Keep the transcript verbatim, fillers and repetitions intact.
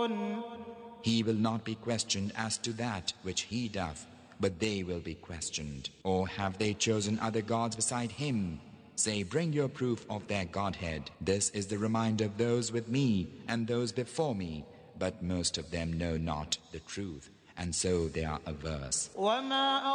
He will not be questioned as to that which he doth, but they will be questioned. Or have they chosen other gods beside him? Say, bring your proof of their Godhead. This is the reminder of those with me and those before me, but most of them know not the truth, and so they are averse.